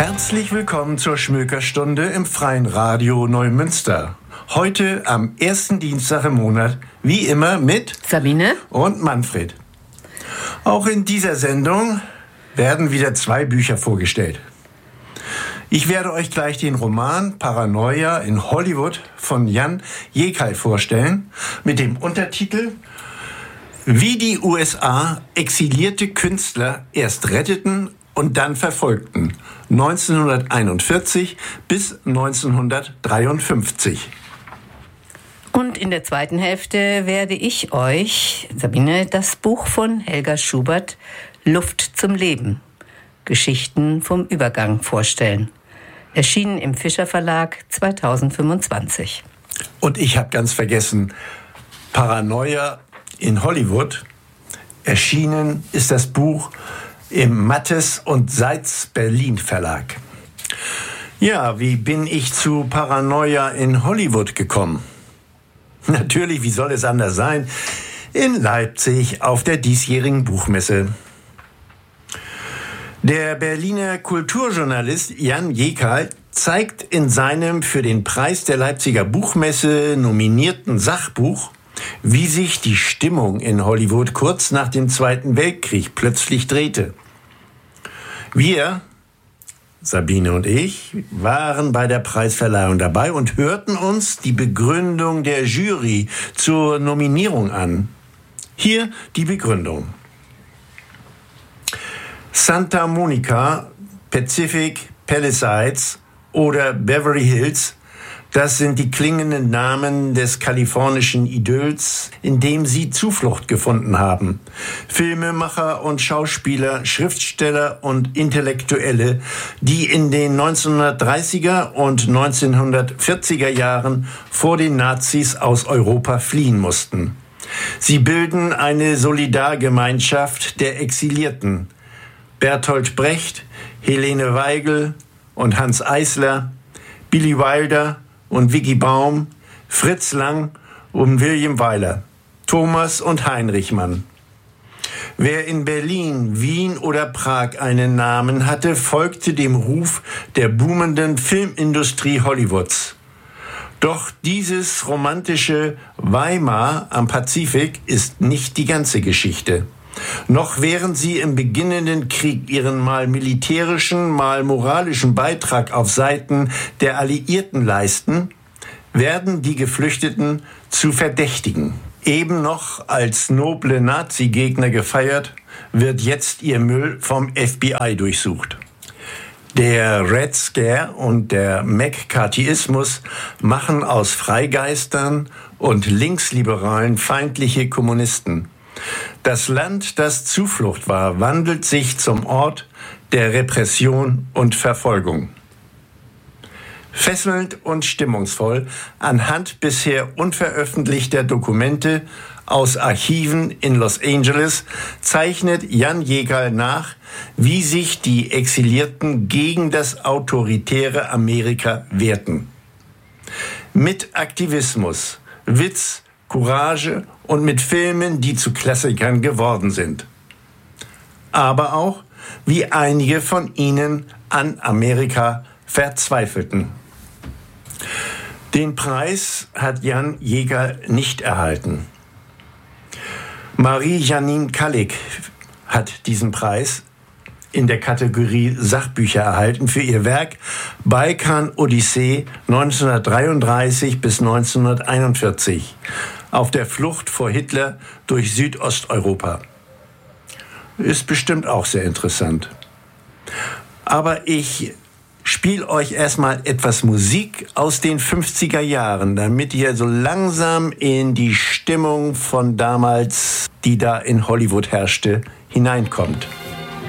Herzlich willkommen zur Schmökerstunde im Freien Radio Neumünster. Heute am ersten Dienstag im Monat, wie immer mit Sabine und Manfred. Auch in dieser Sendung werden wieder 2 Bücher vorgestellt. Ich werde euch gleich den Roman Paranoia in Hollywood von Jan Jekai vorstellen, mit dem Untertitel Wie die USA exilierte Künstler erst retteten und dann verfolgten, 1941 bis 1953. Und in der zweiten Hälfte werde ich euch, Sabine, das Buch von Helga Schubert, Luft zum Leben, Geschichten vom Übergang vorstellen. Erschienen im Fischer Verlag 2025. Und ich habe ganz vergessen, Paranoia in Hollywood. Erschienen ist das Buch im Mattes und Seitz Berlin Verlag. Ja, wie bin ich zu Paranoia in Hollywood gekommen? Natürlich, wie soll es anders sein, in Leipzig auf der diesjährigen Buchmesse. Der Berliner Kulturjournalist Jan Jekai zeigt in seinem für den Preis der Leipziger Buchmesse nominierten Sachbuch, wie sich die Stimmung in Hollywood kurz nach dem Zweiten Weltkrieg plötzlich drehte. Wir, Sabine und ich, waren bei der Preisverleihung dabei und hörten uns die Begründung der Jury zur Nominierung an. Hier die Begründung. Santa Monica, Pacific Palisades oder Beverly Hills, das sind die klingenden Namen des kalifornischen Idylls, in dem sie Zuflucht gefunden haben. Filmemacher und Schauspieler, Schriftsteller und Intellektuelle, die in den 1930er und 1940er Jahren vor den Nazis aus Europa fliehen mussten. Sie bilden eine Solidargemeinschaft der Exilierten. Bertolt Brecht, Helene Weigel und Hans Eisler, Billy Wilder und Vicky Baum, Fritz Lang und William Wyler, Thomas und Heinrich Mann. Wer in Berlin, Wien oder Prag einen Namen hatte, folgte dem Ruf der boomenden Filmindustrie Hollywoods. Doch dieses romantische Weimar am Pazifik ist nicht die ganze Geschichte. Noch während sie im beginnenden Krieg ihren mal militärischen, mal moralischen Beitrag auf Seiten der Alliierten leisten, werden die Geflüchteten zu Verdächtigen. Eben noch als noble Nazi-Gegner gefeiert, wird jetzt ihr Müll vom FBI durchsucht. Der Red Scare und der McCarthyismus machen aus Freigeistern und Linksliberalen feindliche Kommunisten. Das Land, das Zuflucht war, wandelt sich zum Ort der Repression und Verfolgung. Fesselnd und stimmungsvoll anhand bisher unveröffentlichter Dokumente aus Archiven in Los Angeles zeichnet Jan Jekai nach, wie sich die Exilierten gegen das autoritäre Amerika wehrten. Mit Aktivismus, Witz, Courage und mit Filmen, die zu Klassikern geworden sind. Aber auch, wie einige von ihnen an Amerika verzweifelten. Den Preis hat Jan Jekai nicht erhalten. Marie-Janine Kallig hat diesen Preis in der Kategorie Sachbücher erhalten für ihr Werk Balkan Odyssee 1933 bis 1941 auf der Flucht vor Hitler durch Südosteuropa. Ist bestimmt auch sehr interessant. Aber ich spiele euch erstmal etwas Musik aus den 50er Jahren, damit ihr so langsam in die Stimmung von damals, die da in Hollywood herrschte, hineinkommt.